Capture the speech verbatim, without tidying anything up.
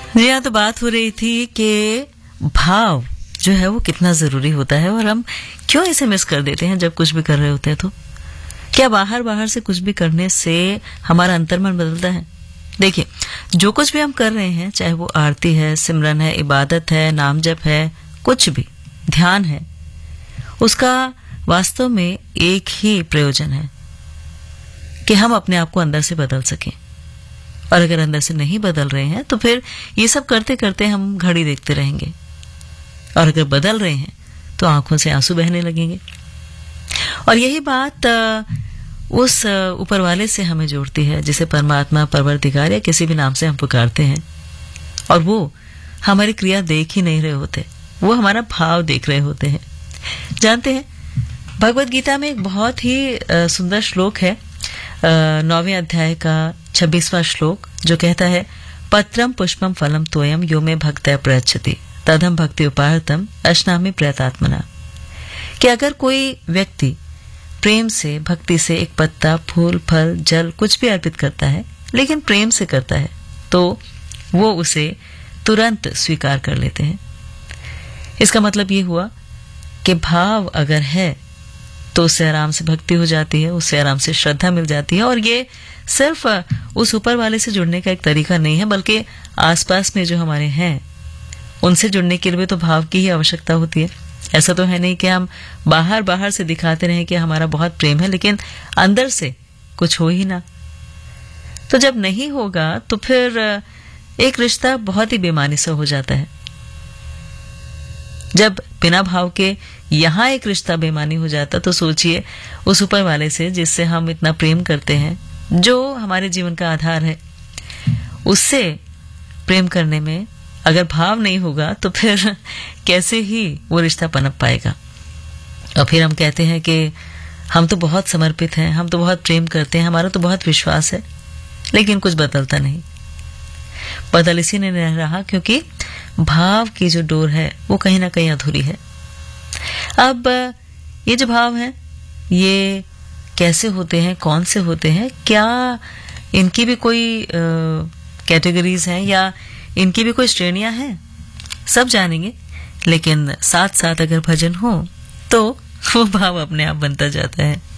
जी हाँ, तो बात हो रही थी कि भाव जो है वो कितना जरूरी होता है और हम क्यों इसे मिस कर देते हैं जब कुछ भी कर रहे होते हैं। तो क्या बाहर बाहर से कुछ भी करने से हमारा अंतर्मन बदलता है? देखिए, जो कुछ भी हम कर रहे हैं, चाहे वो आरती है, सिमरन है, इबादत है, नाम जप है, कुछ भी, ध्यान है, उसका वास्तव में एक ही प्रयोजन है कि हम अपने आप को अंदर से बदल सकें। और अगर अंदर से नहीं बदल रहे हैं तो फिर ये सब करते करते हम घड़ी देखते रहेंगे, और अगर बदल रहे हैं तो आंखों से आंसू बहने लगेंगे। और यही बात उस ऊपर वाले से हमें जोड़ती है जिसे परमात्मा, परवरदिगार या किसी भी नाम से हम पुकारते हैं। और वो हमारी क्रिया देख ही नहीं रहे होते, वो हमारा भाव देख रहे होते हैं। जानते हैं, भगवत गीता में एक बहुत ही सुंदर श्लोक है, नौवें अध्याय का छब्बीसवां श्लोक, जो कहता है, पत्रम पुष्पम फलम तोयम यो में भक्तया प्रयच्छति तदम भक्ति उपाहतम अश्नामि प्रयतात्मना। कि अगर कोई व्यक्ति प्रेम से, भक्ति से एक पत्ता, फूल, फल, जल कुछ भी अर्पित करता है, लेकिन प्रेम से करता है, तो वो उसे तुरंत स्वीकार कर लेते हैं। इसका मतलब ये हुआ कि भाव अगर है तो उससे आराम से भक्ति हो जाती है, उससे आराम से श्रद्धा मिल जाती है। और ये सिर्फ उस ऊपर वाले से जुड़ने का एक तरीका नहीं है, बल्कि आसपास में जो हमारे हैं उनसे जुड़ने के लिए तो भाव की ही आवश्यकता होती है। ऐसा तो है नहीं कि हम बाहर बाहर से दिखाते रहें कि हमारा बहुत प्रेम है, लेकिन अंदर से कुछ हो ही ना। तो जब नहीं होगा तो फिर एक रिश्ता बहुत ही बेमानी सा हो जाता है। जब बिना भाव के यहां एक रिश्ता बेमानी हो जाता, तो सोचिए उस ऊपर वाले से जिससे हम इतना प्रेम करते हैं, जो हमारे जीवन का आधार है, उससे प्रेम करने में अगर भाव नहीं होगा तो फिर कैसे ही वो रिश्ता पनप पाएगा। और फिर हम कहते हैं कि हम तो बहुत समर्पित हैं, हम तो बहुत प्रेम करते हैं, हमारा तो बहुत विश्वास है, लेकिन कुछ बदलता नहीं। बदल इसी ने नहीं रहा क्योंकि भाव की जो डोर है वो कहीं ना कहीं अधूरी है। अब ये जो भाव हैं, ये कैसे होते हैं, कौन से होते हैं, क्या इनकी भी कोई कैटेगरीज हैं या इनकी भी कोई श्रेणियां हैं, सब जानेंगे। लेकिन साथ साथ अगर भजन हो तो वो भाव अपने आप बनता जाता है।